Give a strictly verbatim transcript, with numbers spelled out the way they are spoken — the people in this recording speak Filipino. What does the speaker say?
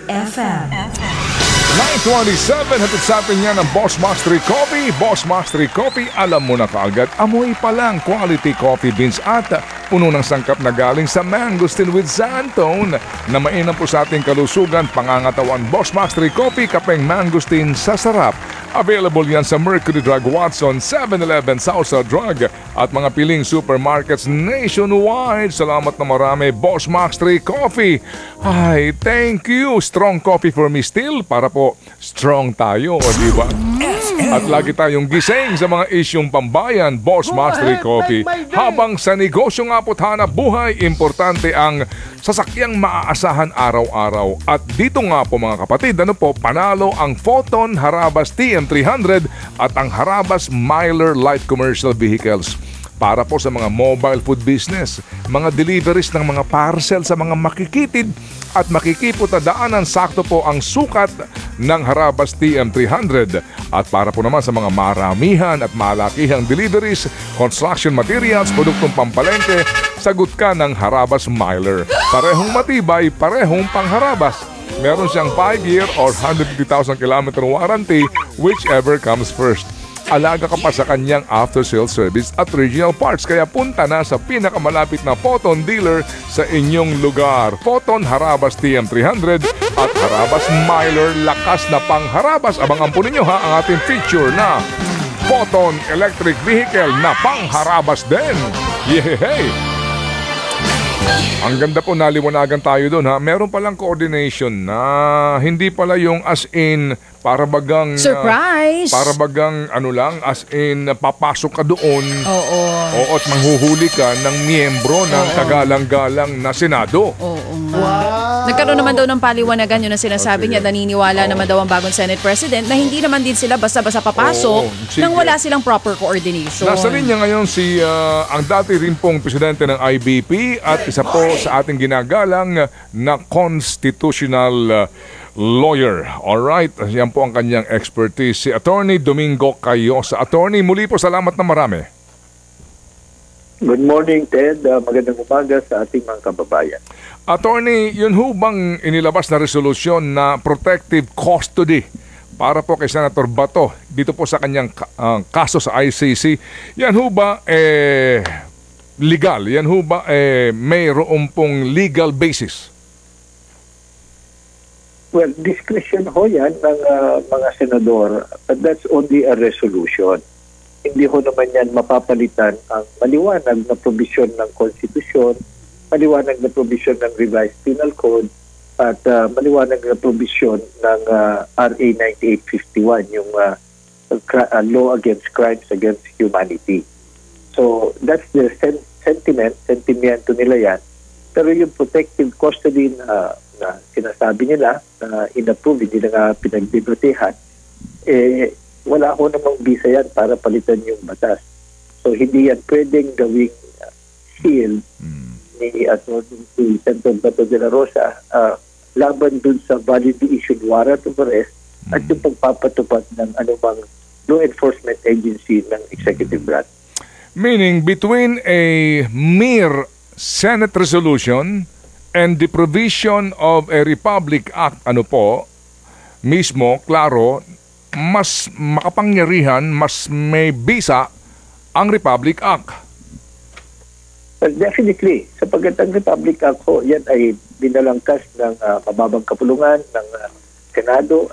F M. nine twenty-seven, hatid sa atin yan ng Boss Mastery Coffee. Boss Mastery Coffee, alam mo na kaagad, amoy pa lang quality coffee beans at puno ng sangkap na galing sa mangosteen with xantone na mainam po sa ating kalusugan, pangangatawan. Boss Mastery Coffee, kapeng mangosteen sa sarap. Available yan sa Mercury Drug, Watson, seven eleven, Sousa Drug at mga piling supermarkets nationwide. Salamat na marami, Boss Mastery Coffee. Ay, thank you. Strong coffee for me still para po strong tayo, di ba? At lagi tayong gising sa mga isyong pambayan, Boss Mastery Coffee. Habang sa negosyo nga po't hanap buhay, importante ang sasakyang maaasahan araw-araw. At dito nga po mga kapatid, ano po, panalo ang Photon Harabas T M three hundred at ang Harabas Miler Light Commercial Vehicles. Para po sa mga mobile food business, mga deliveries ng mga parcel sa mga makikitid at makikiputadaanan, sakto po ang sukat ng Harabas T M three hundred. At para po naman sa mga maramihan at malakihang deliveries, construction materials, produktong pampalengke, sagot ka ng Harabas Miler. Parehong matibay, parehong pangharabas. Meron siyang five year or one hundred fifty thousand kilometer warranty, whichever comes first. Alaga ka pa sa kanyang after-sale service at original parts, kaya punta na sa pinakamalapit na Photon dealer sa inyong lugar. Photon Harabas T M three hundred at Harabas Miler, lakas na pangharabas. Abangan po ninyo ha ang ating feature na Photon Electric Vehicle na pangharabas din. Yehey! Ang ganda po, naliwanagan tayo doon ha. Meron palang coordination na hindi pala yung as in para bagang surprise. Uh, para bagang ano lang, as in papasok ka doon. Oo. Oo, at manghuhuli ka ng miyembro ng Oo. kagalang-galang na Senado. Oo nga. Wow. Nagkaroon naman daw ng paliwanagan, yun ang sinasabi Okay. niya. Naniniwala Oo. naman daw ang bagong Senate President na hindi naman din sila basta-basta papasok Oo, sige. nang wala silang proper coordination. Nasa linya ngayon si uh, ang dati rin pong presidente ng I B P at isa po sa ating ginagalang na constitutional uh, lawyer. Alright, yan po ang kanyang expertise, si Attorney Domingo Cayosa. Attorney, muli po salamat na marami. Good morning, Ted. Uh, magandang umaga sa ating mga kababayan. Attorney, yun ho bang inilabas na resolusyon na protective custody para po kay Senator Bato dito po sa kanyang uh, kaso sa I C C, yan ho ba eh, legal? Yan ho ba eh, mayroon pong legal basis? Well, discretion ho yan ng uh, mga senador, but that's only a resolution. Hindi ho naman yan mapapalitan ang maliwanag na provision ng Constitution, maliwanag na provision ng Revised Penal Code, at uh, maliwanag na provision ng uh, R A ninety-eight fifty-one, yung uh, uh, Law Against Crimes Against Humanity. So, that's the sen- sentiment, sentimento nila yan. Pero yung protective custody na, na sinasabi nila, na in-approve, hindi na nga pinagbibratehan, eh, wala ko namang visa yan para palitan yung batas. So, hindi yan pwedeng gawing uh, shield mm. ni Atty. Si Senator Bato de la Rosa uh, laban dun sa validly issued warrant of arrest mm. at yung pagpapatupad ng anumang law enforcement agency ng executive branch. Meaning, between a mere Senate resolution and the provision of a Republic Act, ano po, mismo, klaro, mas makapangyarihan, mas may bisa ang Republic Act. Well, definitely, sapagkat ang Republic Act ho, yan ay binalangkas ng uh, mababang kapulungan ng uh, Senado